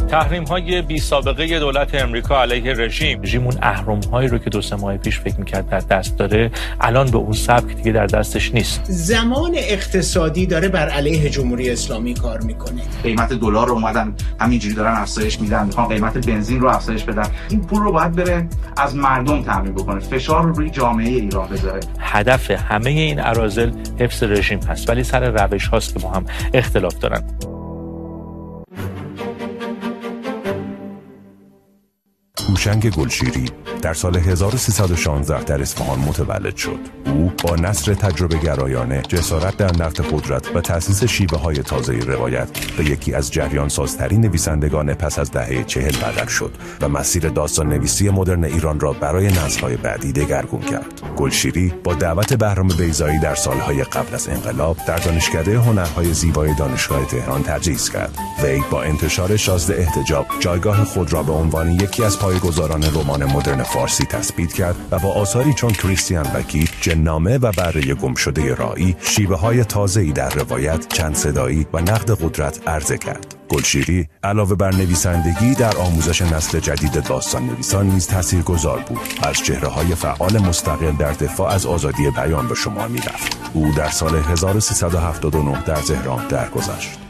تحریم‌های بی سابقه دولت امریکا علیه رژیم اون اهرم‌هایی رو که 2-3 ماه پیش فکر می‌کرد در دست داره، الان به اون سبک دیگه در دستش نیست. زمان اقتصادی داره بر علیه جمهوری اسلامی کار میکنه. قیمت دلار رو اومدن همینجوری دارن افزایش میدن، میخوان قیمت بنزین رو افزایش بدن. این پول رو باید بره از مردم تامین بکنه، فشار رو روی جامعه ایران بذاره. هدف همه این اراذل حفظ رژیم هست، ولی سر روش هاست که با هم اختلاف دارن. هوشنگ گلشیری در سال 1316 در اصفهان متولد شد. او با نثر تجربه گرایانه، جسارت در نقد قدرت و تأسیس شیوه‌های تازه روایت به یکی از جریان سازترین نویسندگان پس از دهه 40 بدل شد و مسیر داستان نویسی مدرن ایران را برای نسل‌های بعدی دگرگون کرد. گلشیری با دعوت بهرام بیضایی در سالهای قبل از انقلاب در دانشکده هنرهای زیبای دانشگاه تهران تدریس کرد. وی با انتشار شازده احتجاب جایگاه خود را به عنوان یکی از پایه‌گذاران رمان مدرن فارسی تثبیت کرد و با آثاری چون کریستیان وکی، جن‌نامه و بره گمشده رائی، شیوه‌های تازه‌ای در روایت، چند صدایی و نقد قدرت عرضه کرد. گلشیری علاوه بر نویسندگی در آموزش نسل جدید داستان نویسان نیز تاثیرگذار بود. از چهره‌های فعال مستقل در دفاع از آزادی بیان به شمار می‌رفت. او در سال 1379 در تهران درگذشت.